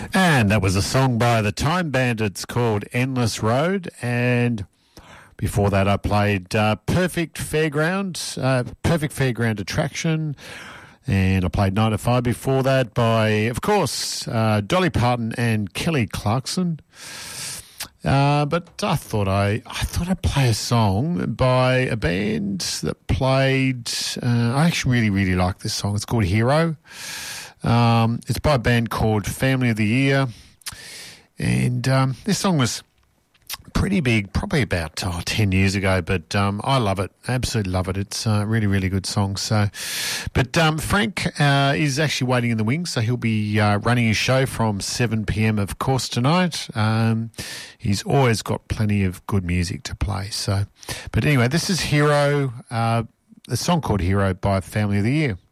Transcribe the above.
And that was a song by the Time Bandits called Endless Road. And before that, I played Perfect Fairground Attraction. And I played 9 to 5 before that by, of course, Dolly Parton and Kelly Clarkson. But I thought I'd play a song by a band that played. I actually really, really like this song. It's called Hero. It's by a band called Family of the Year, and this song was pretty big, probably about 10 years ago, but I love it, absolutely love it. It's a really, really good song. But Frank is actually waiting in the wings, so he'll be running his show from 7 p.m, of course, tonight. He's always got plenty of good music to play. But anyway, this is Hero, the song called Hero by Family of the Year.